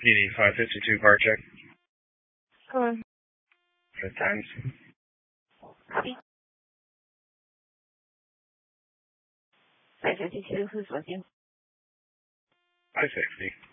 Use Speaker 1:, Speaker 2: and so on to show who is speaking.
Speaker 1: PD 552 bar check.
Speaker 2: Hello.
Speaker 1: Good times.
Speaker 2: Copy. 552, who's with you?
Speaker 1: 560.